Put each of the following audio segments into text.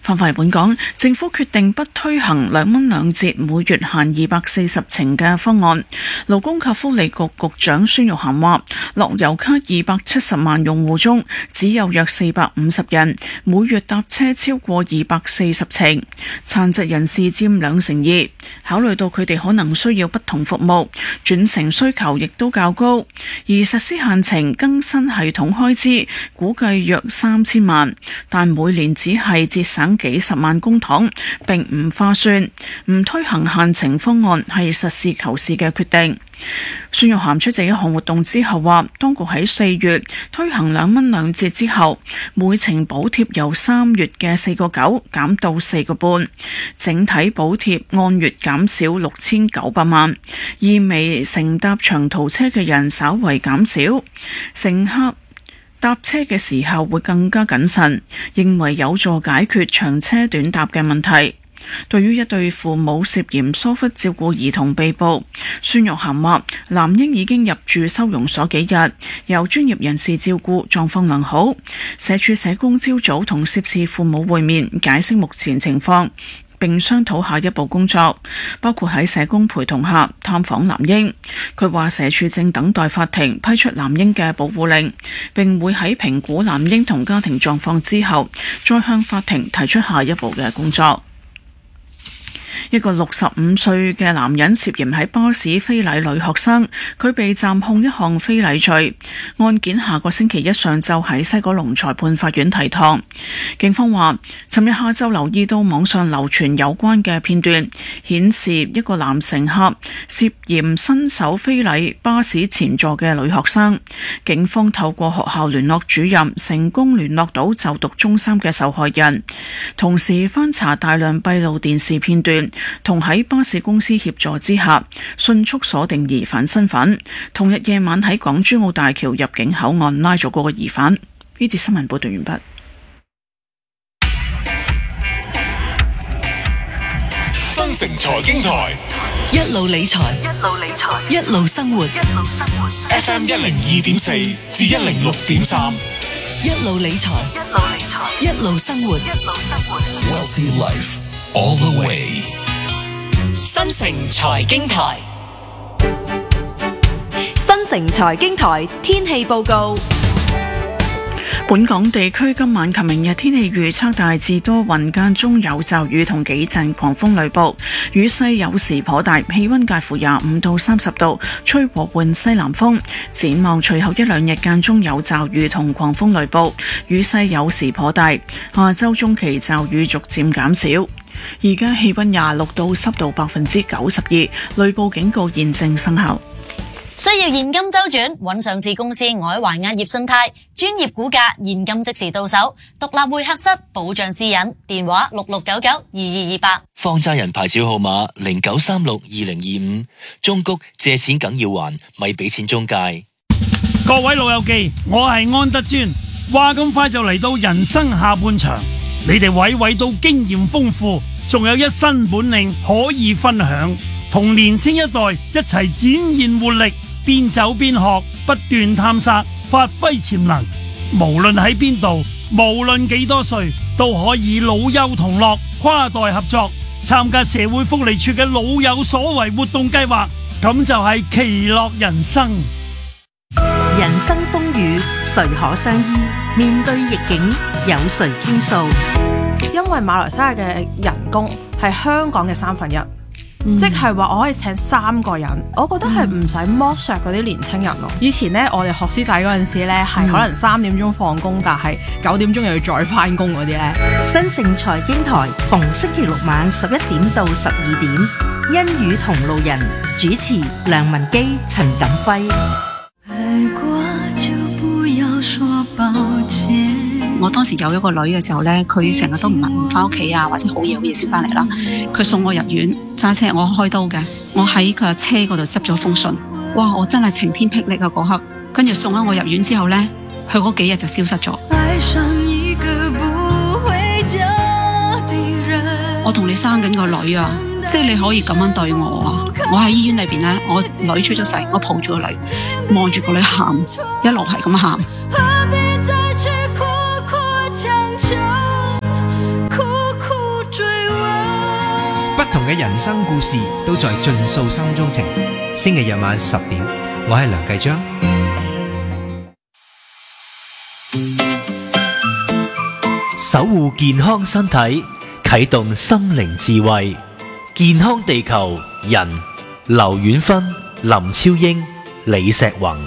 翻返嚟本港，政府決定不推行2蚊2折每月限240程嘅方案。勞工及福利局局長孫玉菡話，樂悠卡270萬用戶中，只有約450人每月搭車超過240程，殘疾人士佔2%。考慮到佢哋可能需要不同服務，轉乘需求亦都較高，而實施限程更新系統開支估計約3000萬，但每年只係節省幾十萬公帑，並唔划算。唔推行限程方案係實事求是嘅決定。孫玉菡出席一項活動之後話，當局喺4月推行2蚊2折之後，每程補貼由3月嘅4.9減到4.5，整體補貼按月減少6900萬，意味乘搭長途車嘅人稍為減少，乘客搭車嘅時候會更加謹慎，認為有助解決長車短搭嘅問題。對於一對父母涉嫌疏忽照顧兒童被捕，孫玉菡話男嬰已經入住收容所幾日，由專業人士照顧，狀況良好。社署社工朝早同涉事父母會面，解釋目前情況，並商討下一步工作，包括喺社工陪同下探訪男嬰。佢話社署正等待法庭批出男嬰嘅保護令，並會喺評估男嬰同家庭狀況之後，再向法庭提出下一步嘅工作。一個65歲嘅男人涉嫌喺巴士非禮女學生，佢被暫控一項非禮罪。案件下個星期一上晝喺西九龍裁判法院提堂。警方話，尋日下晝留意到網上流傳有關嘅片段，顯示一個男乘客涉嫌伸手非禮巴士前座嘅女學生。警方透過學校聯絡主任，成功聯絡到就讀中三嘅受害人，同時翻查大量閉路電視片段，同喺巴士公司協助之下，迅速鎖定疑犯身份。同日夜晚喺港珠澳大橋入境口岸拉咗嗰個疑犯。呢節新聞報道完畢。 新城財經台， 一路理財，一路生活。 FM 102.4至106.3， 一路理財，一路生活。 Wealthy Life all the way。 新城財經台， 新城財經台天氣報告。 本港地區今晚及明日天氣預測大致多雲，間中有驟雨同幾陣狂風雷暴，雨勢有時頗大，氣溫介乎25到30度，吹和緩西南風。展望隨後一兩日間中有驟雨同狂風雷暴，雨勢有時頗大，下周中期驟雨逐漸減少。而家氣溫26度，濕度92%，雷暴警告現正生效。 需要現金周轉，揾上市公司外環亞業信貸，專業估價，現金即時到手，獨立會客室，保障私隱，電話66992228。 放債人牌照號碼09362025，中谷借錢梗要還，咪俾錢中介。 各位老友記，我係安德尊。話咁快就嚟到人生下半場，你哋位位都經驗豐富，仲有一身本領可以分享，同年輕一代一齊展現活力，邊走邊學，不斷探索，發揮潛能。無論喺邊度，無論幾多歲，都可以老幼同樂，跨代合作，參加社會福利處嘅老有所為活動計劃，咁就係其樂人生。 人生風雨誰可相依？面對逆境有誰傾訴？ 因為馬來西亞嘅人工係香港嘅1/3。即係話我可以請3個人，我覺得係唔使剝削嗰啲年輕人咯。以前呢，我哋學師仔嗰陣時呢，係可能3點鐘放工，但係9點鐘又要再翻工嗰啲呢。 新城財經台逢星期六晚11點到12點，欣與同路人主持梁文基、陳錦輝。 愛過就不要說抱歉。我當時有一個女嘅時候呢，佢成日都唔翻屋企啊，或者好夜先翻嚟啦。佢送我入院，揸車我開刀嘅，我喺佢車嗰度執咗封信。哇！我真係晴天霹靂啊嗰刻。跟住送咗我入院之後呢，佢嗰幾日就消失咗。我同你生緊個女啊，即係你可以咁樣對我啊！我喺醫院裏邊呢，我女出咗世，我抱住個女，望住個女喊，一路係咁喊。 嘅人生故事都在盡訴心中情。星期日晚10點，我係梁繼章。 守護健康身體，啟動心靈智慧，健康地球人。劉婉芬、林超英、李石宏。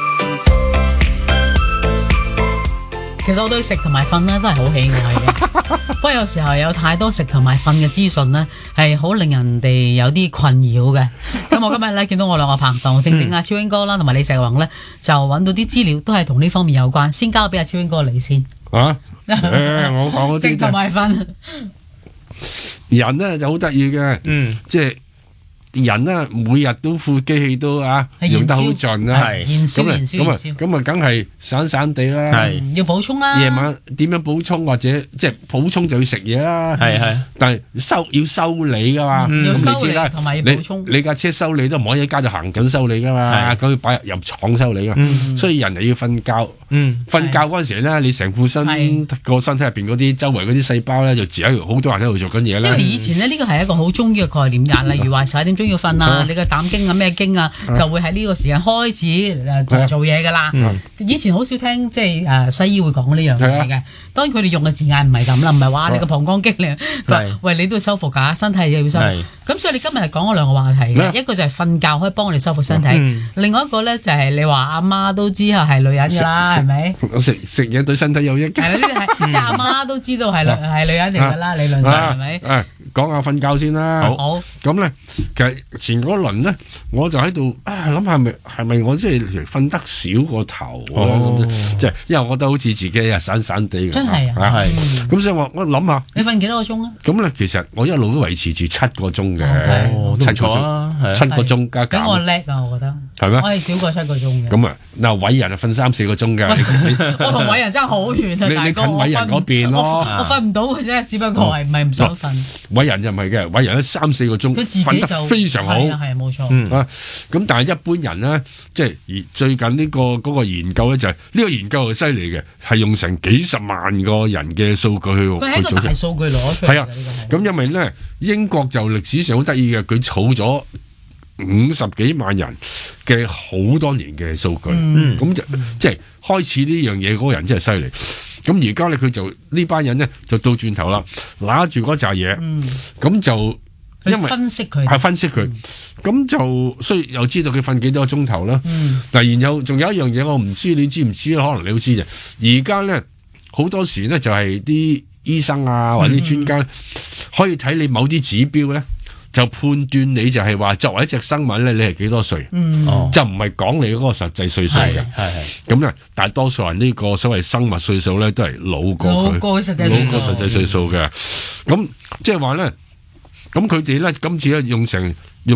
其實我對食同埋瞓咧都係好喜愛嘅，不過有時候有太多食同埋瞓嘅資訊呢，係好令人哋有啲困擾嘅。咁我今日咧見到我兩個拍檔，正正阿超英哥啦，同埋李石宏咧，就揾到啲資料都係同呢方面有關。先交俾阿超英哥你先。 我講嗰啲食同埋瞓， 人咧就好得意嘅，即係。人咧每日都副機器都用得好盡啦，咁啊梗係散散地啦， 要補充啦。 夜晚點樣補充或者即係補充就要食嘢啦，但係要修理噶嘛， 要修理同埋要補充。 你架車修理都唔可以喺街度行緊修理噶嘛，咁要擺入廠修理噶，所以人又要瞓覺，瞓覺嗰陣時咧，你成副身個身體入邊嗰啲周圍嗰啲細胞咧就自喺度，好多人喺度做緊嘢啦。 因為以前咧呢個係一個好中醫嘅概念㗎，例如話11點鐘要瞓啊，你個膽經啊咩經啊，就會喺呢個時間開始做嘢㗎啦。以前好少聽即係西醫會講呢樣嘢嘅，當然佢哋用嘅字眼唔係咁啦，唔係話你個膀胱經嚟，喂你都要修復㗎，身體又要修復。咁所以你今日係講咗兩個話題嘅，一個就係瞓覺可以幫我哋修復身體，另外一個咧就係你話阿媽都知係女人㗎啦，係咪？ 食嘢對身體有益。 係啦，呢啲係即係阿媽都知道係女人嚟㗎啦，理論上係咪？ 講下瞓覺先啦。 好。 咁咧，其實前嗰輪咧，我就喺度諗係咪我即係瞓得少個頭咧？即係因為我覺得好似自己散散地咁。 真係啊， 係。咁所以我諗下， 你瞓幾多個鐘啊？ 咁咧，其實我一路都維持住7個鐘嘅，7個鐘加減。 咁我叻啊，我覺得。 係咩？ 我係少過7個鐘嘅。 咁啊，嗱，偉人啊瞓3-4個鐘嘅。 我同偉人真係好遠啊，大哥。 你近偉人嗰邊咯。 我瞓唔到嘅啫，只不過係唔係唔想瞓。 偉人就唔係嘅，偉人喺3-4個鐘，瞓得非常好。 係冇錯。 咁但係一般人咧，即係最近嗰個研究咧，就係呢個研究係犀利嘅，係用成幾十萬個人嘅數據去做。 佢係一個大數據攞出嚟。 係啊，咁因為咧，英國就歷史上好得意嘅，佢儲咗50幾萬人嘅好多年嘅數據，咁就即係開始呢樣嘢嗰個人真係犀利。咁而家咧佢就呢班人咧就倒轉頭啦，拿住嗰扎嘢，咁就因為分析佢， 咁就所以又知道佢瞓幾多個鐘頭啦。嗱，然後仲有一樣嘢我唔知你知唔知，可能你都知嘅。而家咧好多時咧就係啲醫生啊或者啲專家可以睇你某啲指標咧，就判斷你就係話作為一隻生物咧，你係幾多歲，就唔係講你嗰個實際歲數嘅。咁咧，大多數人呢個所謂生物歲數咧，都係老過實際歲數嘅。咁即係話咧，咁佢哋咧今次咧用成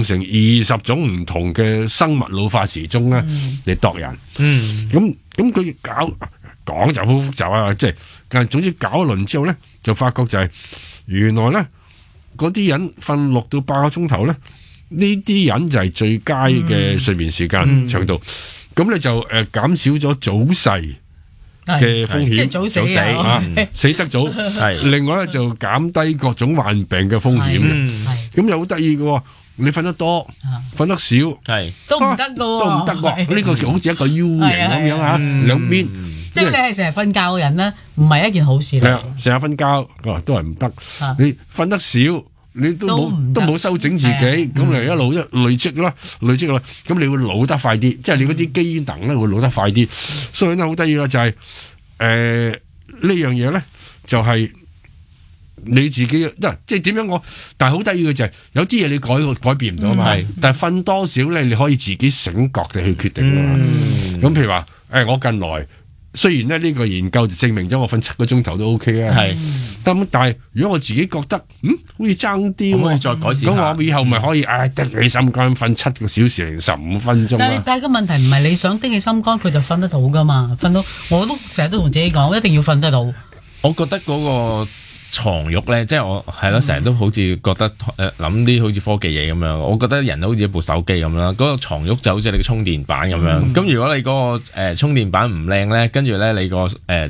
20種唔同嘅生物老化時鐘咧嚟度人。咁佢講就好複雜啊，即係但係總之搞一輪之後咧，就發覺就係原來咧。嗰啲人瞓6到8個鐘頭咧，呢啲人就係最佳嘅睡眠時間長度。咁你就減少咗早逝嘅風險， 即係早死啊， 死得早。另外咧就減低各種患病嘅風險嘅。咁又好得意嘅，你瞓得多，瞓得少， 都唔得㗎， 都唔得喎。呢個好似一個 U 型咁樣啊，兩邊。 即係你係成日瞓覺嘅人咧，唔係一件好事嚟。 係啊，成日瞓覺都係唔得。你瞓得少，你都冇修整自己，咁你一路累積啦，咁你會老得快啲，即係你嗰啲機能咧會老得快啲。所以咧好得意啦，就係呢樣嘢咧，就係你自己，即係點樣但係好得意嘅就係有啲嘢你改變唔到嘛。但係瞓多少咧，你可以自己醒覺地去決定㗎嘛。咁譬如話，我近來。雖然呢個研究就證明咗我瞓7個鐘頭都 OK 啊，但係如果我自己覺得好似爭啲， 可以再改善下。 咁我以後咪可以得起心肝瞓7個小時零15分鐘。 但係個問題唔係你想得起心肝佢就瞓得到噶嘛？瞓到我都成日都同自己講，一定要瞓得到。 我覺得嗰個床褥咧，即係我係咯，成日都好似覺得諗啲好似科技嘢咁樣。我覺得人都好似一部手機咁啦，嗰個床褥就好似你個充電板咁樣。咁如果你嗰個充電板唔靚咧，跟住咧你個即係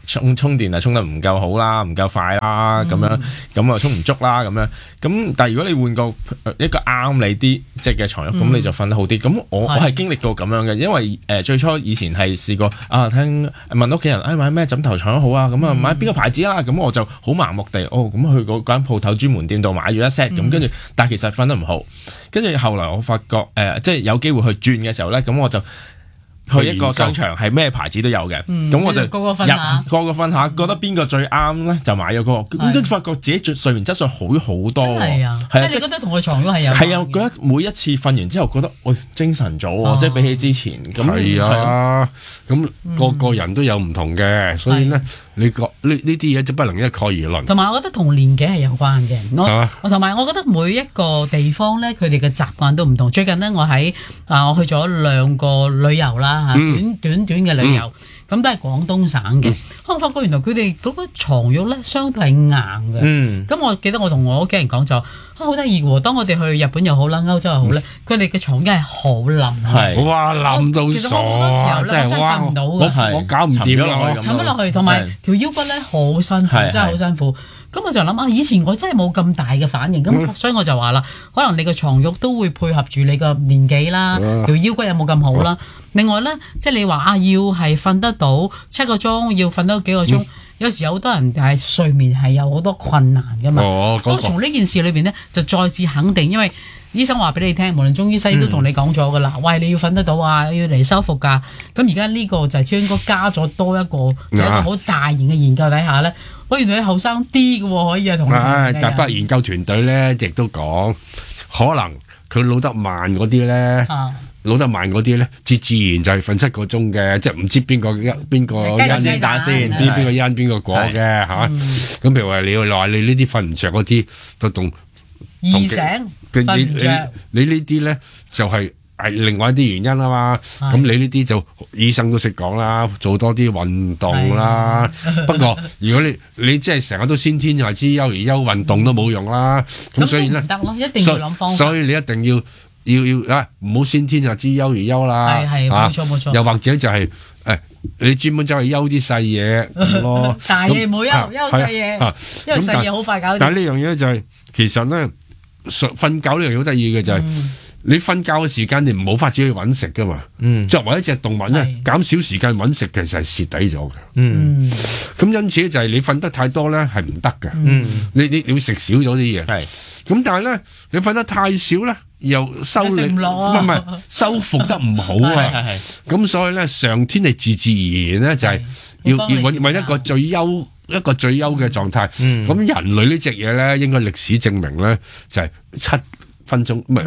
充電啊充得唔夠好啦，唔夠快啦，咁樣咁啊充唔足啦咁樣。咁但係如果你換個一個啱你啲即係嘅床褥，咁你就瞓得好啲。咁我係經歷過咁樣嘅，因為最初以前係試過問屋企人買咩枕頭床褥好啊，咁啊買邊個牌子啦，咁我就好盲目地咁去嗰間鋪頭專門店度買咗一 set，咁跟住，但係其實瞓得唔好。跟住後來我發覺即係有機會去轉嘅時候咧，咁我就去一個商場係咩牌子都有嘅，咁我就個個瞓下， 覺得邊個最啱咧就買咗嗰個，咁跟住發覺自己睡眠質素好好多。 係啊，即係你覺得同個床褥係有係啊，覺得每一次瞓完之後覺得精神咗喎，即係比起之前咁。 係啊，咁個人都有唔同嘅，所以咧你覺呢啲嘢就不能一概而論。 同埋我覺得同年紀係有關嘅。我同埋我覺得每一個地方咧，佢哋嘅習慣都唔同。最近呢，我去咗2個旅遊啦。短嘅旅遊，咁都係廣東省嘅。我發覺原來佢哋嗰個床褥咧，相對係硬嘅。咁我記得我同我屋企人講就好得意喎。當我哋去日本又好啦，歐洲又好咧，佢哋嘅床褥係好冧。 哇，冧到傻！ 其實我好多時候咧，我真係瞓唔到嘅。 我搞唔掂啦， 沉咗落去，同埋條腰骨咧好辛苦，真係好辛苦。咁我就諗以前我真係冇咁大嘅反應，咁所以我就話啦，可能你個床褥都會配合住你個年紀啦，條腰骨有冇咁好啦。另外咧，即係你話要係瞓得到7個鐘，要瞓得幾個鐘，有時有好多人係睡眠係有好多困難噶嘛。咁從呢件事裏邊咧，就再次肯定，因為醫生話俾你聽，無論中醫西醫都同你講咗噶啦，喂，你要瞓得到啊，要嚟修復噶。咁而家呢個就係應該加咗多一個，就一個好大型嘅研究底下咧。原來你後生啲嘅可以同但不研究團隊咧，亦都講，可能佢老得慢嗰啲咧，自然就係瞓7個鐘嘅，即係唔知邊個因邊個因邊個果嘅嚇。咁譬如話你話你呢啲瞓唔着嗰啲，就同易醒瞓唔着， 你呢啲咧就係另外一啲原因啊嘛。咁你呢啲就醫生都識講啦，做多啲運動啦。不過如果你即係成日都先天就知憂而憂，運動都冇用啦。咁所以咧， 得咯，一定要諗方法。 所以你一定要唔好先天就知憂而憂啦。 係冇錯。 又或者就係你專門走去憂啲細嘢咯， 大嘢唔好憂細嘢，因為細嘢好快搞掂。 但係呢樣嘢就係其實咧，瞓覺呢樣嘢好得意嘅就係。你瞓覺嘅時間你唔好法子去揾食噶嘛，作為一隻動物咧，減少時間揾食其實係蝕底咗嘅。咁因此就係你瞓得太多咧係唔得嘅。你會食少咗啲嘢。咁但係咧你瞓得太少咧又修復得唔好啊。咁所以咧上天係自然咧就係要揾一個最優嘅狀態。咁人類呢隻嘢咧應該歷史證明咧就係7分鐘唔係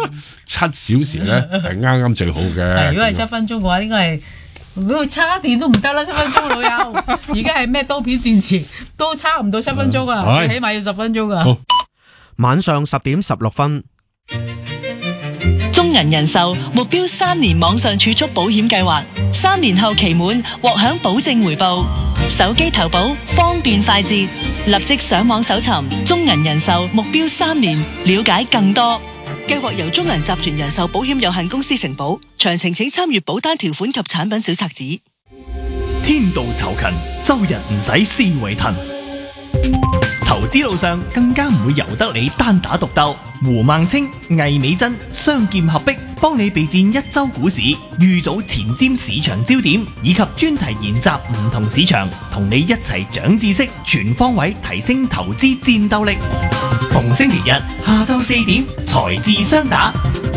7小時咧係啱最好嘅。 如果係7分鐘嘅話，應該係如果叉電都唔得啦。7分鐘老友，而家係咩刀片電池都差唔到7分鐘啊，起碼要10分鐘啊。 晚上10點16分。 中銀人壽目標3年網上儲蓄保險計劃，3年後期滿獲享保證回報。手機投保方便快捷，立即上網搜尋中銀人壽目標3年，了解更多。計劃由中銀集團人壽保險有限公司承保，詳情請參閱保單條款及產品小冊子。 天道酬勤，周日唔使思維騰。投資路上更加唔會由得你單打獨鬥。胡孟青、魏美珍雙劍合璧，幫你備戰一周股市，預早前瞻市場焦點，以及專題研習唔同市場，同你一齊長知識，全方位提升投資戰鬥力。逢星期日下晝4點，財智雙打。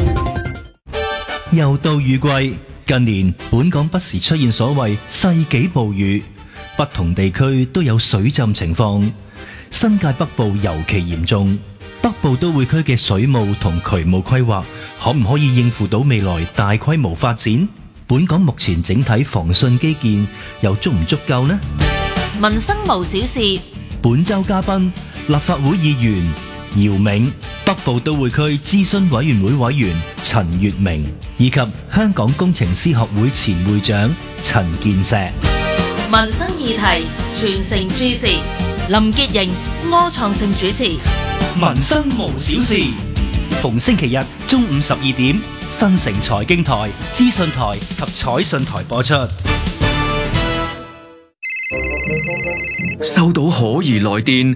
又到雨季，近年本港不時出現所謂世紀暴雨，不同地區都有水浸情況。新界北部尤其嚴重，北部都會區嘅水務同渠務規劃可唔可以應付到未來大規模發展？本港目前整體防汛基建又足唔足夠呢？ 民生無小事， 本周嘉賓立法會議員姚銘、北部都會區諮詢委員會委員陳月明，以及香港工程師學會前會長陳健碩。 民生議題全城注視，林潔瑩、柯創盛主持。 民生無小事， 逢星期日中午12點，新城財經台、資訊台及彩訊台播出。 收到可疑來電，